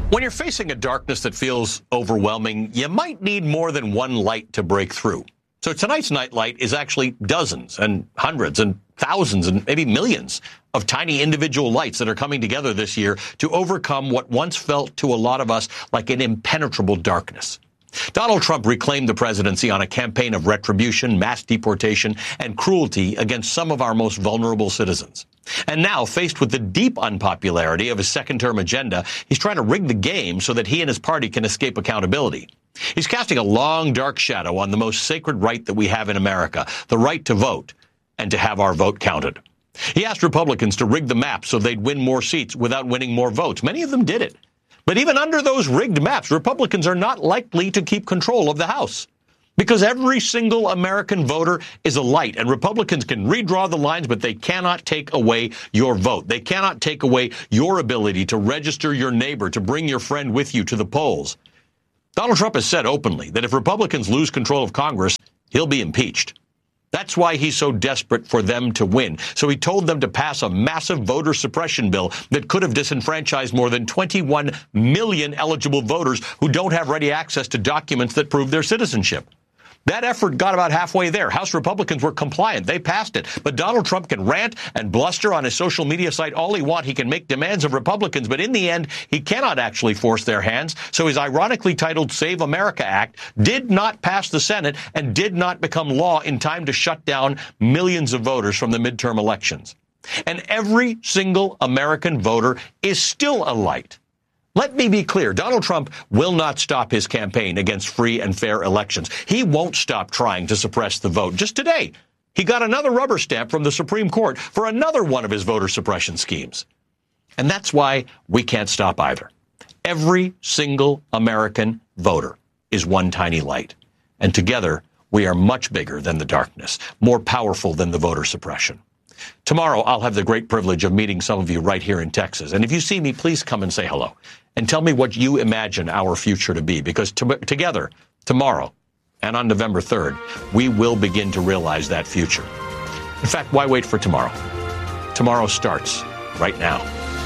When you're facing a darkness that feels overwhelming, you might need more than one light to break through. So tonight's nightlight is actually dozens and hundreds and thousands and maybe millions of tiny individual lights that are coming together this year to overcome what once felt to a lot of us like an impenetrable darkness. Donald Trump reclaimed the presidency on a campaign of retribution, mass deportation, and cruelty against some of our most vulnerable citizens. And now, faced with the deep unpopularity of his second-term agenda, he's trying to rig the game so that he and his party can escape accountability. He's casting a long, dark shadow on the most sacred right that we have in America, the right to vote, and to have our vote counted. He asked Republicans to rig the map so they'd win more seats without winning more votes. Many of them did it. But even under those rigged maps, Republicans are not likely to keep control of the House. Because every single American voter is a light, and Republicans can redraw the lines, but they cannot take away your vote. They cannot take away your ability to register your neighbor, to bring your friend with you to the polls. Donald Trump has said openly that if Republicans lose control of Congress, he'll be impeached. That's why he's so desperate for them to win. So he told them to pass a massive voter suppression bill that could have disenfranchised more than 21 million eligible voters who don't have ready access to documents that prove their citizenship. That effort got about halfway there. House Republicans were compliant. They passed it. But Donald Trump can rant and bluster on his social media site all he wants. He can make demands of Republicans. But in the end, he cannot actually force their hands. So his ironically titled Save America Act did not pass the Senate and did not become law in time to shut down millions of voters from the midterm elections. And every single American voter is still a light. Let me be clear. Donald Trump will not stop his campaign against free and fair elections. He won't stop trying to suppress the vote. Just today, he got another rubber stamp from the Supreme Court for another one of his voter suppression schemes. And that's why we can't stop either. Every single American voter is one tiny light. And together, we are much bigger than the darkness, more powerful than the voter suppression. Tomorrow, I'll have the great privilege of meeting some of you right here in Texas. And if you see me, please come and say hello and tell me what you imagine our future to be, because together, tomorrow and on November 3rd, we will begin to realize that future. In fact, why wait for tomorrow? Tomorrow starts right now.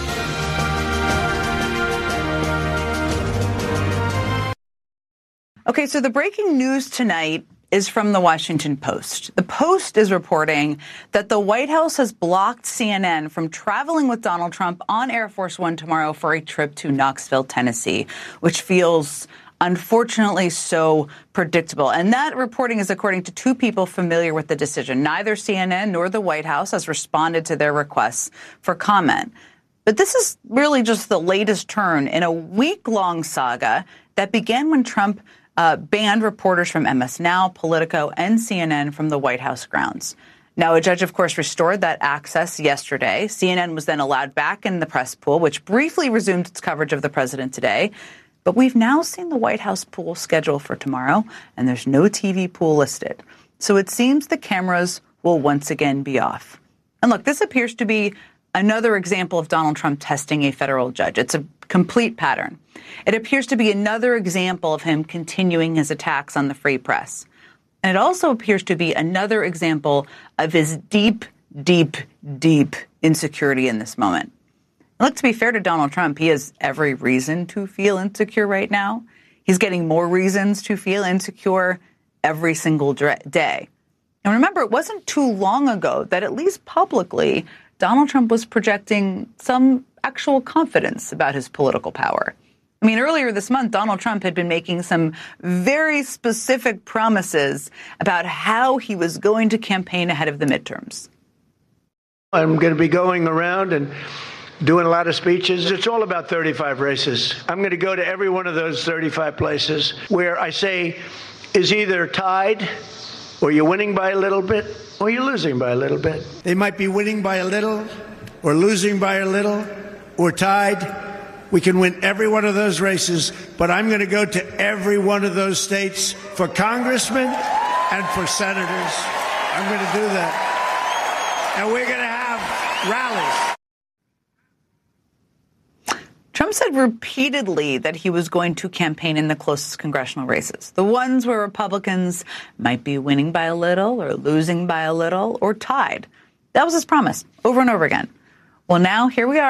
Okay, so the breaking news tonight is from the Washington Post. The Post is reporting that the White House has blocked CNN from traveling with Donald Trump on Air Force One tomorrow for a trip to Knoxville, Tennessee, which feels unfortunately so predictable. And that reporting is according to two people familiar with the decision. Neither CNN nor the White House has responded to their requests for comment. But this is really just the latest turn in a week-long saga that began when Trump banned reporters from MS Now, Politico, and CNN from the White House grounds. Now, a judge, of course, restored that access yesterday. CNN was then allowed back in the press pool, which briefly resumed its coverage of the president today. But we've now seen the White House pool scheduled for tomorrow, and there's no TV pool listed. So it seems the cameras will once again be off. And look, this appears to be another example of Donald Trump testing a federal judge. It's a complete pattern. It appears to be another example of him continuing his attacks on the free press. And it also appears to be another example of his deep, deep, deep insecurity in this moment. And look, to be fair to Donald Trump, he has every reason to feel insecure right now. He's getting more reasons to feel insecure every single day. And remember, it wasn't too long ago that at least publicly, Donald Trump was projecting some actual confidence about his political power. I mean, earlier this month, Donald Trump had been making some very specific promises about how he was going to campaign ahead of the midterms. I'm going to be going around and doing a lot of speeches. It's all about 35 races. I'm going to go to every one of those 35 places where I say is either tied, or you're winning by a little bit, or you're losing by a little bit. They might be winning by a little, or losing by a little, or tied. We can win every one of those races, but I'm going to go to every one of those states for congressmen and for senators. I'm going to do that. And we're going to have rallies. Trump said repeatedly that he was going to campaign in the closest congressional races, the ones where Republicans might be winning by a little or losing by a little or tied. That was his promise over and over again. Well, now here we are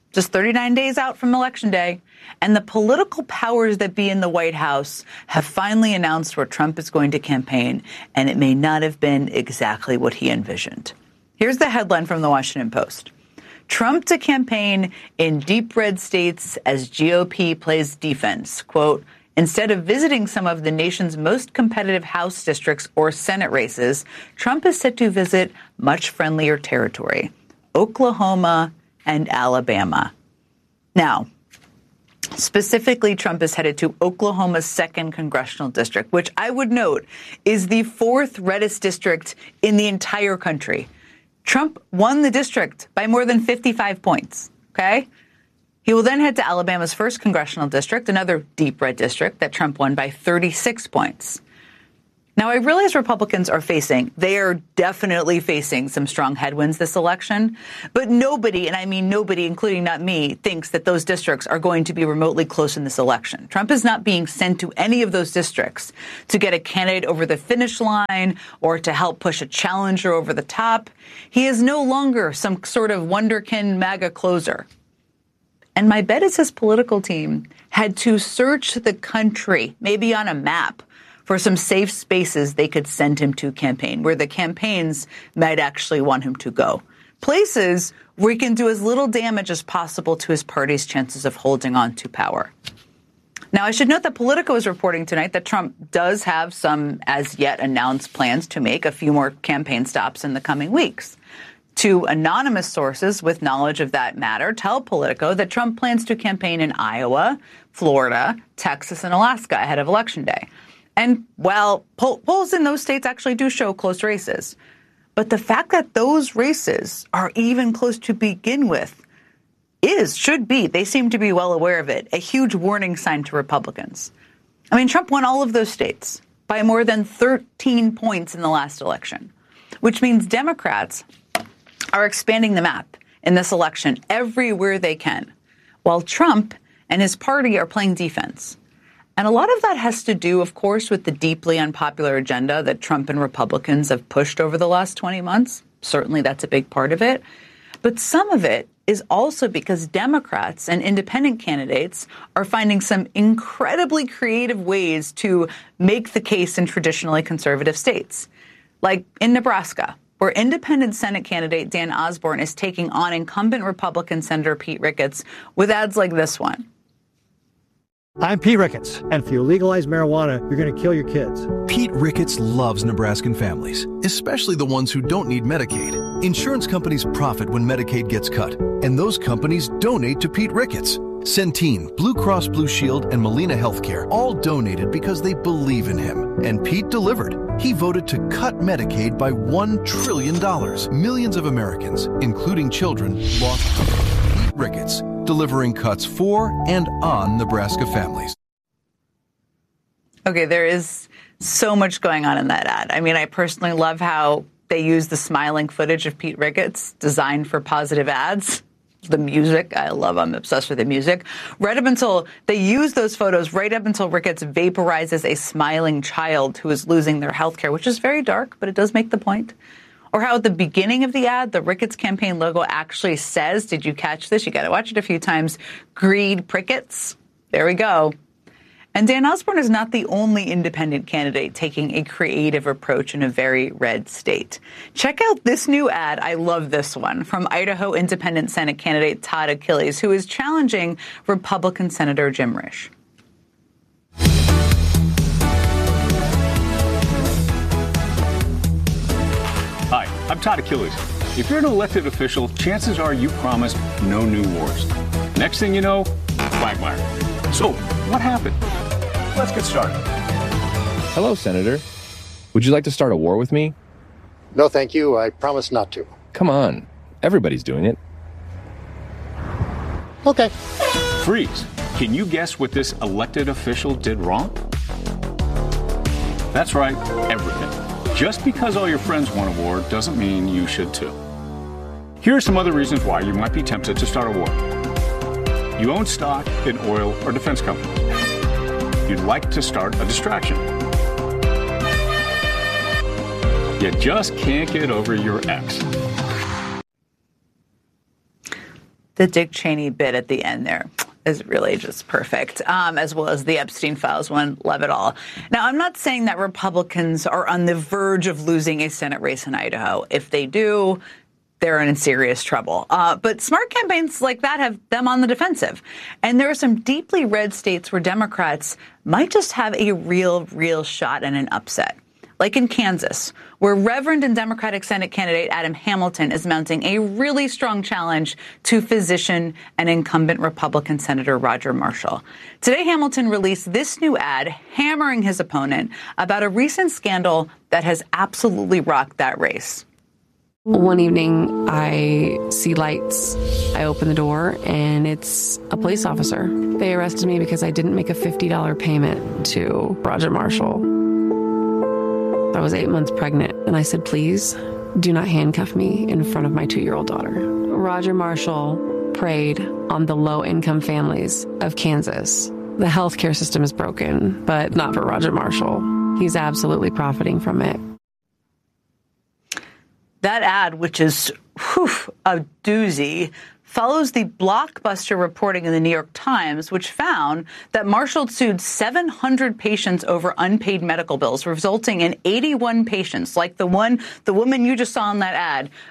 just 39 days out from Election Day, and the political powers that be in the White House have finally announced where Trump is going to campaign, and it may not have been exactly what he envisioned. Here's the headline from the Washington Post. Trump to campaign in deep red states as GOP plays defense. Quote, instead of visiting some of the nation's most competitive House districts or Senate races, Trump is set to visit much friendlier territory, Oklahoma and Alabama. Now, specifically, Trump is headed to Oklahoma's 2nd congressional district, which I would note is the 4th reddest district in the entire country. Trump won the district by more than 55 points, okay? He will then head to Alabama's 1st congressional district, another deep red district that Trump won by 36 points. Now, I realize Republicans they are definitely facing some strong headwinds this election, but nobody, and I mean nobody, including not me, thinks that those districts are going to be remotely close in this election. Trump is not being sent to any of those districts to get a candidate over the finish line or to help push a challenger over the top. He is no longer some sort of wonderkin MAGA closer. And my bet is his political team had to search the country, maybe on a map, for some safe spaces they could send him to campaign, where the campaigns might actually want him to go. Places where he can do as little damage as possible to his party's chances of holding on to power. Now, I should note that Politico is reporting tonight that Trump does have some as yet announced plans to make a few more campaign stops in the coming weeks. Two anonymous sources with knowledge of that matter tell Politico that Trump plans to campaign in Iowa, Florida, Texas, and Alaska ahead of Election Day. And while polls in those states actually do show close races, but the fact that those races are even close to begin with should be, they seem to be well aware of it, a huge warning sign to Republicans. I mean, Trump won all of those states by more than 13 points in the last election, which means Democrats are expanding the map in this election everywhere they can, while Trump and his party are playing defense. And a lot of that has to do, of course, with the deeply unpopular agenda that Trump and Republicans have pushed over the last 20 months. Certainly that's a big part of it. But some of it is also because Democrats and independent candidates are finding some incredibly creative ways to make the case in traditionally conservative states, like in Nebraska, where independent Senate candidate Dan Osborne is taking on incumbent Republican Senator Pete Ricketts with ads like this one. I'm Pete Ricketts, and if you legalize marijuana, you're going to kill your kids. Pete Ricketts loves Nebraskan families, especially the ones who don't need Medicaid. Insurance companies profit when Medicaid gets cut, and those companies donate to Pete Ricketts. Centene, Blue Cross Blue Shield, and Molina Healthcare all donated because they believe in him. And Pete delivered. He voted to cut Medicaid by $1 trillion. Millions of Americans, including children, lost hope. Pete Ricketts, delivering cuts for and on Nebraska families. Okay, there is so much going on in that ad. I mean, I personally love how they use the smiling footage of Pete Ricketts designed for positive ads. The music, I'm obsessed with the music. They use those photos right up until Ricketts vaporizes a smiling child who is losing their health care, which is very dark, but it does make the point. Or how at the beginning of the ad, the Ricketts campaign logo actually says, did you catch this? You got to watch it a few times. Greed Prickets. There we go. And Dan Osborne is not the only independent candidate taking a creative approach in a very red state. Check out this new ad. I love this one from Idaho independent Senate candidate Todd Achilles, who is challenging Republican Senator Jim Risch. Hi, I'm Todd Achilles. If you're an elected official, chances are you promised no new wars. Next thing you know, quagmire. So, what happened? Let's get started. Hello, Senator. Would you like to start a war with me? No, thank you. I promise not to. Come on. Everybody's doing it. Okay. Freeze. Can you guess what this elected official did wrong? That's right, everything. Just because all your friends want a war doesn't mean you should too. Here are some other reasons why you might be tempted to start a war. You own stock in oil or defense companies. You'd like to start a distraction. You just can't get over your ex. The Dick Cheney bit at the end there is really just perfect, as well as the Epstein Files one. Love it all. Now, I'm not saying that Republicans are on the verge of losing a Senate race in Idaho. If they do, they're in serious trouble. But smart campaigns like that have them on the defensive. And there are some deeply red states where Democrats might just have a real shot at an upset. Like in Kansas, where Reverend and Democratic Senate candidate Adam Hamilton is mounting a really strong challenge to physician and incumbent Republican Senator Roger Marshall. Today, Hamilton released this new ad hammering his opponent about a recent scandal that has absolutely rocked that race. One evening, I see lights. I open the door, and it's a police officer. They arrested me because I didn't make a $50 payment to Roger Marshall. I was 8 months pregnant, and I said, please do not handcuff me in front of my 2-year-old daughter. Roger Marshall preyed on the low-income families of Kansas. The healthcare system is broken, but not for Roger Marshall. He's absolutely profiting from it. That ad, which is a doozy, follows the blockbuster reporting in the New York Times, which found that Marshall sued 700 patients over unpaid medical bills, resulting in 81 patients, like the woman you just saw in that ad,